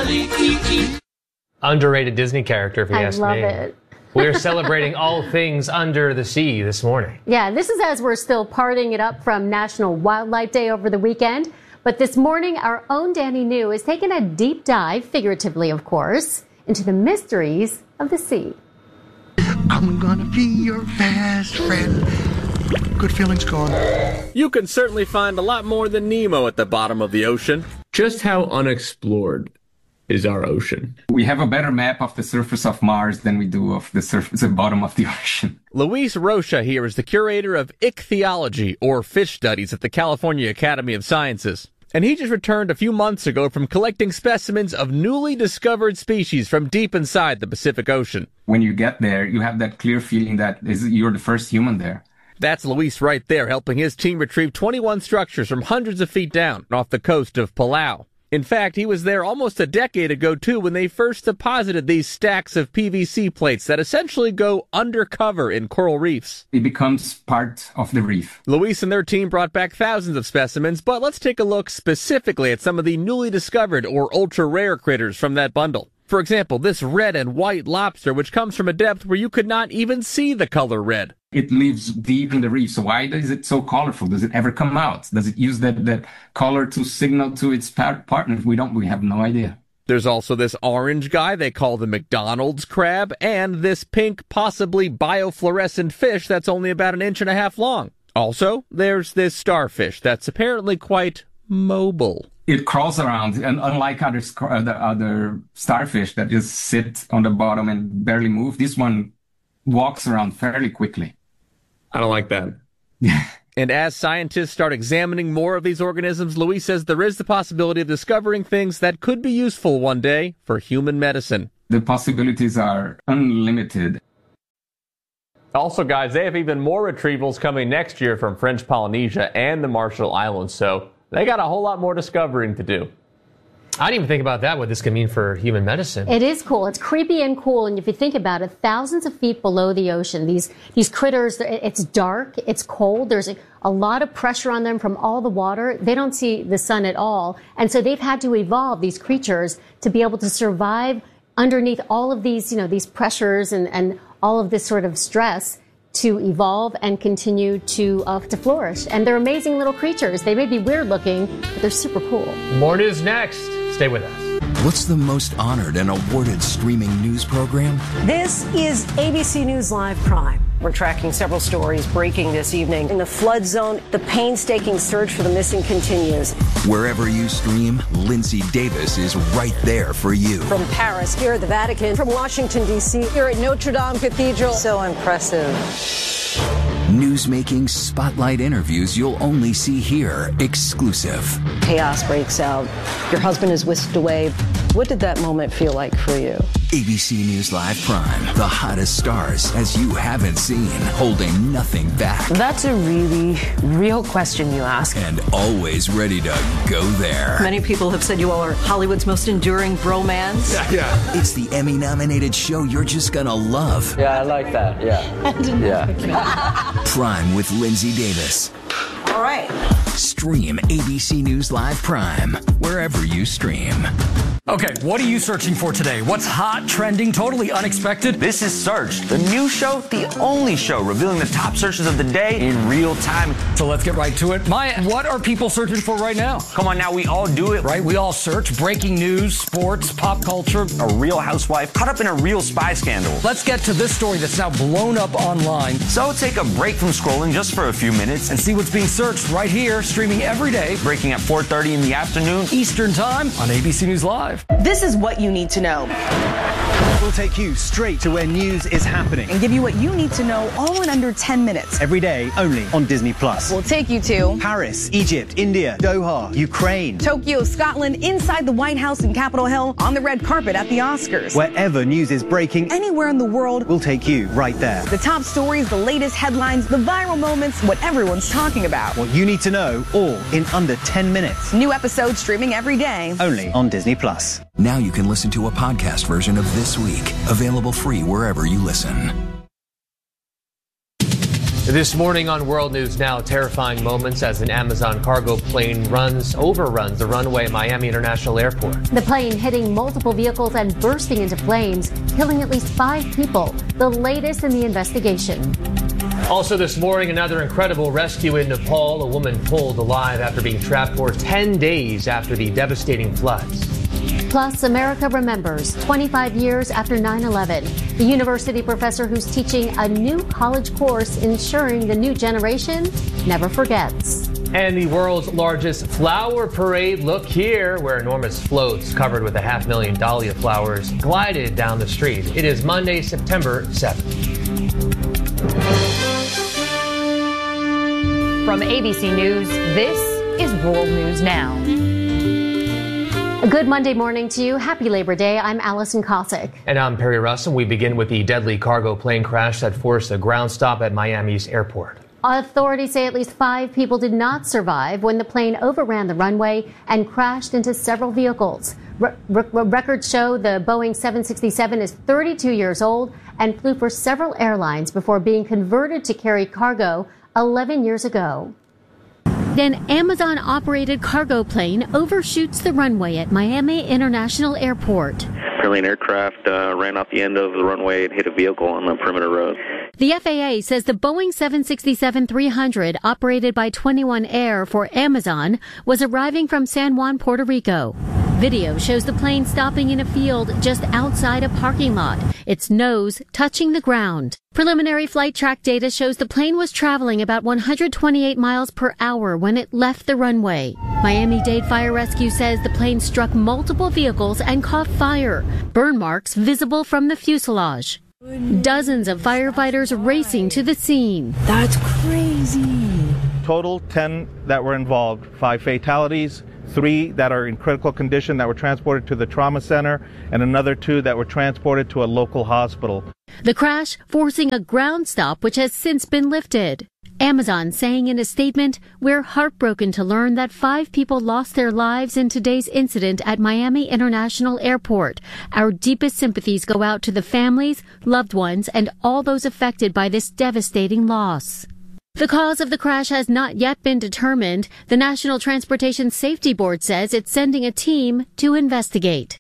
Underrated Disney character, if you ask me. I love it. We're celebrating all things under the sea this morning. Yeah, this is as we're still partying it up from National Wildlife Day over the weekend. But this morning, our own Danny New is taking a deep dive, figuratively of course, into the mysteries of the sea. I'm gonna be your best friend. Good feelings gone. You can certainly find a lot more than Nemo at the bottom of the ocean. Just how unexplored is our ocean? We have a better map of the surface of Mars than we do of the bottom of the ocean. Luis Rocha here is the curator of ichthyology, or fish studies, at the California Academy of Sciences. And he just returned a few months ago from collecting specimens of newly discovered species from deep inside the Pacific Ocean. When you get there, you have that clear feeling that you're the first human there. That's Luis right there, helping his team retrieve 21 structures from hundreds of feet down off the coast of Palau. In fact, he was there almost a decade ago, too, when they first deposited these stacks of PVC plates that essentially go undercover in coral reefs. It becomes part of the reef. Luis and their team brought back thousands of specimens, but let's take a look specifically at some of the newly discovered or ultra-rare critters from that bundle. For example, this red and white lobster, which comes from a depth where you could not even see the color red. It lives deep in the reef, so why is it so colorful? Does it ever come out? Does it use that color to signal to its partners? We have no idea. There's also this orange guy they call the McDonald's crab, and this pink, possibly biofluorescent fish that's only about 1.5 inches long. Also, there's this starfish that's apparently quite mobile. It crawls around, and unlike other starfish that just sit on the bottom and barely move, this one walks around fairly quickly. I don't like that. And as scientists start examining more of these organisms, Luis says there is the possibility of discovering things that could be useful one day for human medicine. The possibilities are unlimited. Also, guys, they have even more retrievals coming next year from French Polynesia and the Marshall Islands, so they got a whole lot more discovering to do. I didn't even think about that, what this could mean for human medicine. It is cool. It's creepy and cool. And if you think about it, thousands of feet below the ocean, these critters, it's dark, it's cold. There's a lot of pressure on them from all the water. They don't see the sun at all. And so they've had to evolve, these creatures, to be able to survive underneath all of these, these pressures and all of this sort of stress, to evolve and continue to flourish. And they're amazing little creatures. They may be weird looking, but they're super cool. More news next. Stay with us. What's the most honored and awarded streaming news program? This is ABC News Live Prime. We're tracking several stories breaking this evening. In the flood zone, the painstaking search for the missing continues. Wherever you stream, Lindsay Davis is right there for you. From Paris, here at the Vatican, from Washington, D.C., here at Notre Dame Cathedral. So impressive. News-making spotlight interviews you'll only see here, exclusive. Chaos breaks out. Your husband is whisked away. What did that moment feel like for you? ABC News Live Prime, the hottest stars as you haven't seen, holding nothing back. That's a really real question you ask. And always ready to go there. Many people have said you all are Hollywood's most enduring bromance. Yeah. It's the Emmy-nominated show you're just gonna love. Yeah, I like that, yeah. Prime with Lindsay Davis. All right. Stream ABC News Live Prime, wherever you stream. Okay, what are you searching for today? What's hot, trending, totally unexpected? This is Search, the new show, the only show revealing the top searches of the day in real time. So let's get right to it. Maya, what are people searching for right now? Come on now, we all do it. Right, we all search. Breaking news, sports, pop culture. A real housewife caught up in a real spy scandal. Let's get to this story that's now blown up online. So take a break from scrolling just for a few minutes and see what's being searched right here, streaming every day. Breaking at 4:30 in the afternoon. Eastern Time on ABC News Live. This is what you need to know. We'll take you straight to where news is happening and give you what you need to know all in under 10 minutes. Every day, only on Disney+. We'll take you to Paris, Egypt, India, Doha, Ukraine, Tokyo, Scotland, inside the White House and Capitol Hill, on the red carpet at the Oscars. Wherever news is breaking, anywhere in the world, we'll take you right there. The top stories, the latest headlines, the viral moments, what everyone's talking about. What you need to know, all in under 10 minutes. New episodes streaming every day. Only on Disney+. Now you can listen to a podcast version of This Week, available free wherever you listen. This morning on World News Now, terrifying moments as an Amazon cargo plane overruns the runway at Miami International Airport. The plane hitting multiple vehicles and bursting into flames, killing at least 5 people. The latest in the investigation. Also this morning, another incredible rescue in Nepal. A woman pulled alive after being trapped for 10 days after the devastating floods. Plus, America remembers 25 years after 9/11. The university professor who's teaching a new college course ensuring the new generation never forgets. And the world's largest flower parade. Look here, where enormous floats covered with 500,000 dahlia flowers glided down the street. It is Monday, September 7th. From ABC News, this is World News Now. A good Monday morning to you. Happy Labor Day. I'm Allison Cossack. And I'm Perry Russell. We begin with the deadly cargo plane crash that forced a ground stop at Miami's airport. Authorities say at least 5 people did not survive when the plane overran the runway and crashed into several vehicles. Records show the Boeing 767 is 32 years old and flew for several airlines before being converted to carry cargo 11 years ago. An Amazon-operated cargo plane overshoots the runway at Miami International Airport. Apparently an aircraft ran off the end of the runway and hit a vehicle on the perimeter road. The FAA says the Boeing 767-300, operated by 21 Air for Amazon, was arriving from San Juan, Puerto Rico. Video shows the plane stopping in a field just outside a parking lot, its nose touching the ground. Preliminary flight track data shows the plane was traveling about 128 miles per hour when it left the runway. Miami-Dade Fire Rescue says the plane struck multiple vehicles and caught fire, burn marks visible from the fuselage. Dozens of firefighters racing to the scene. That's crazy. Total 10 that were involved, 5 fatalities, 3 that are in critical condition that were transported to the trauma center, and another 2 that were transported to a local hospital. The crash forcing a ground stop which has since been lifted. Amazon saying in a statement, "We're heartbroken to learn that 5 people lost their lives in today's incident at Miami International Airport. Our deepest sympathies go out to the families, loved ones, and all those affected by this devastating loss." The cause of the crash has not yet been determined. The National Transportation Safety Board says it's sending a team to investigate.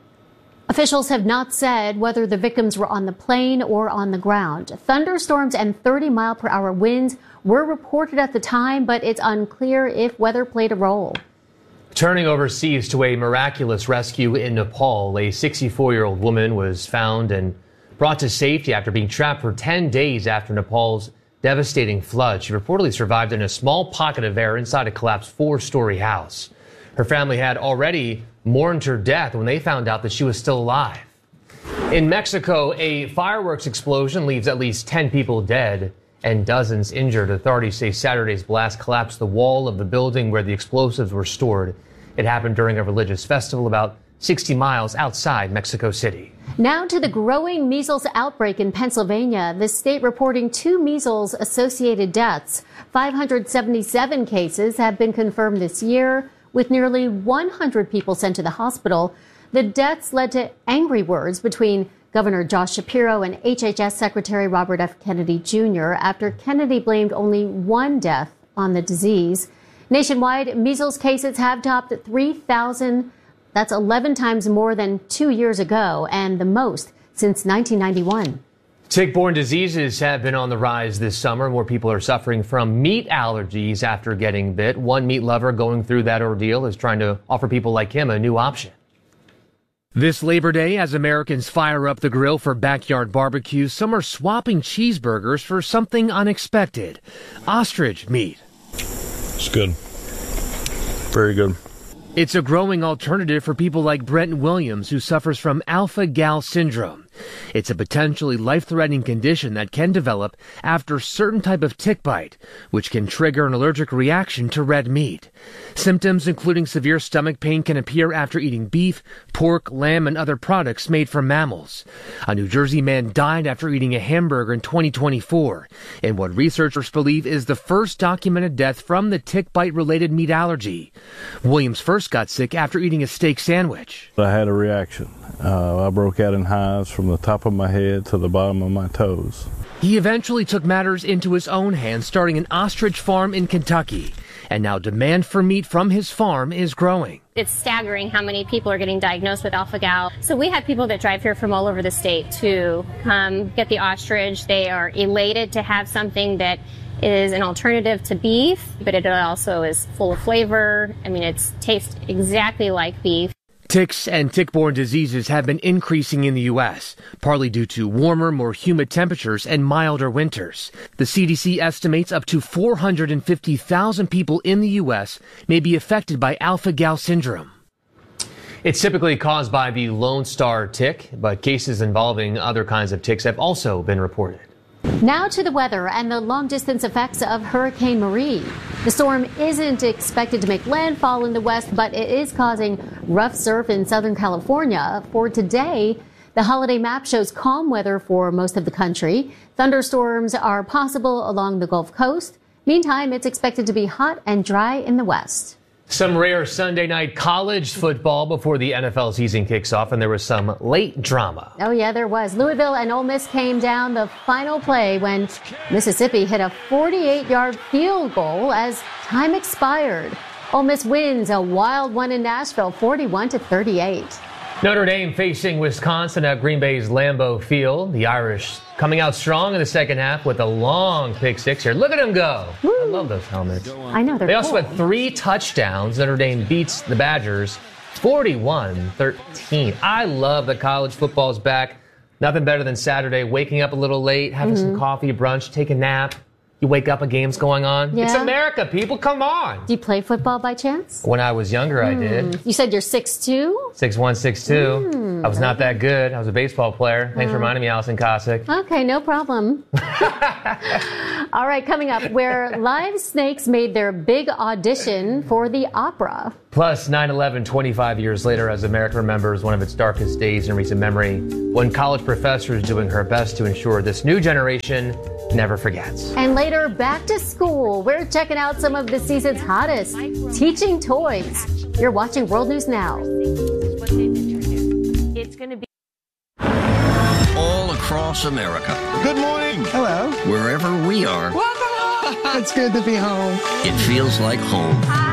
Officials have not said whether the victims were on the plane or on the ground. Thunderstorms and 30-mile-per-hour winds were reported at the time, but it's unclear if weather played a role. Turning overseas to a miraculous rescue in Nepal, a 64-year-old woman was found and brought to safety after being trapped for 10 days after Nepal's devastating flood. She reportedly survived in a small pocket of air inside a collapsed 4-story house. Her family had already mourned her death when they found out that she was still alive. In Mexico, a fireworks explosion leaves at least 10 people dead and dozens injured. Authorities say Saturday's blast collapsed the wall of the building where the explosives were stored. It happened during a religious festival about 60 miles outside Mexico City. Now to the growing measles outbreak in Pennsylvania. The state reporting 2 measles-associated deaths. 577 cases have been confirmed this year, with nearly 100 people sent to the hospital. The deaths led to angry words between Governor Josh Shapiro and HHS Secretary Robert F. Kennedy Jr. after Kennedy blamed only 1 death on the disease. Nationwide, measles cases have topped 3,000. That's 11 times more than 2 years ago and the most since 1991. Tick-borne diseases have been on the rise this summer. More people are suffering from meat allergies after getting bit. One meat lover going through that ordeal is trying to offer people like him a new option. This Labor Day, as Americans fire up the grill for backyard barbecues, some are swapping cheeseburgers for something unexpected. Ostrich meat. It's good. Very good. It's a growing alternative for people like Brent Williams, who suffers from alpha-gal syndrome. It's a potentially life-threatening condition that can develop after a certain type of tick bite, which can trigger an allergic reaction to red meat. Symptoms including severe stomach pain can appear after eating beef, pork, lamb, and other products made from mammals. A New Jersey man died after eating a hamburger in 2024, in what researchers believe is the first documented death from the tick bite-related meat allergy. Williams first got sick after eating a steak sandwich. I had a reaction. I broke out in hives from from the top of my head to the bottom of my toes. He eventually took matters into his own hands, starting an ostrich farm in Kentucky. And now demand for meat from his farm is growing. It's staggering how many people are getting diagnosed with alpha-gal. So we have people that drive here from all over the state to get the ostrich. They are elated to have something that is an alternative to beef, but it also is full of flavor. I mean, it tastes exactly like beef. Ticks and tick-borne diseases have been increasing in the U.S., partly due to warmer, more humid temperatures and milder winters. The CDC estimates up to 450,000 people in the U.S. may be affected by alpha-gal syndrome. It's typically caused by the Lone Star tick, but cases involving other kinds of ticks have also been reported. Now to the weather and the long-distance effects of Hurricane Marie. The storm isn't expected to make landfall in the west, but it is causing rough surf in Southern California. For today, the holiday map shows calm weather for most of the country. Thunderstorms are possible along the Gulf Coast. Meantime, it's expected to be hot and dry in the west. Some rare Sunday night college football before the NFL season kicks off, and there was some late drama. Oh, yeah, there was. Louisville and Ole Miss came down the final play when Mississippi hit a 48-yard field goal as time expired. Ole Miss wins a wild one in Nashville, 41-38. Notre Dame facing Wisconsin at Green Bay's Lambeau Field. The Irish coming out strong in the second half with a long pick six here. Look at them go. Woo. I love those helmets. I know, They also had 3 touchdowns. Notre Dame beats the Badgers 41-13. I love that college football's back. Nothing better than Saturday, waking up a little late, having some coffee, brunch, take a nap. You wake up, a game's going on. Yeah. It's America, people, come on. Do you play football by chance? When I was younger, I did. You said you're 6'2"? 6'1", 6'2". I was not that good. I was a baseball player. Thanks for reminding me, Allison Cossack. Okay, no problem. All right, coming up, where live snakes made their big audition for the opera. Plus, 9/11, 25 years later, as America remembers one of its darkest days in recent memory, one college professor is doing her best to ensure this new generation never forgets. And later, back to school. We're checking out some of the season's hottest teaching toys. You're watching World News Now. It's going to be all across America. Good morning. Hello. Wherever we are. Welcome home. It's good to be home. It feels like home.